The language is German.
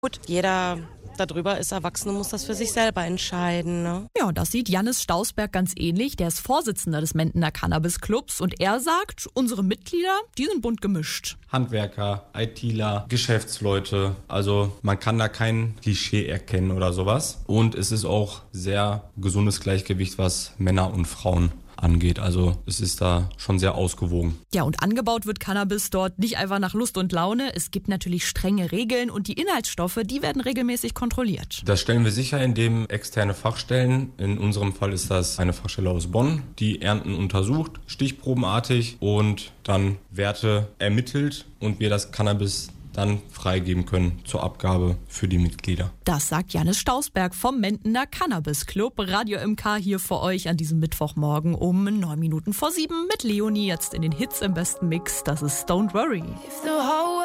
Gut, jeder darüber ist erwachsen und muss das für sich selber entscheiden. Ne? Ja, das sieht Jannis Stausberg ganz ähnlich. Der ist Vorsitzender des Mendener Cannabis Clubs und er sagt, unsere Mitglieder, die sind bunt gemischt. Handwerker, ITler, Geschäftsleute. Also man kann da kein Klischee erkennen oder sowas. Und es ist auch sehr gesundes Gleichgewicht, was Männer und Frauen angeht. Also es ist da schon sehr ausgewogen. Ja, und angebaut wird Cannabis dort nicht einfach nach Lust und Laune. Es gibt natürlich strenge Regeln und die Inhaltsstoffe, die werden regelmäßig kontrolliert. Das stellen wir sicher, indem externe Fachstellen, in unserem Fall ist das eine Fachstelle aus Bonn, die Ernten untersucht, stichprobenartig und dann Werte ermittelt und wir das Cannabis dann freigeben können zur Abgabe für die Mitglieder. Das sagt Jannis Stausberg vom Mendener Cannabis Club. Radio MK hier für euch an diesem Mittwochmorgen um 9:07 mit Leonie jetzt in den Hits im besten Mix. Das ist Don't Worry.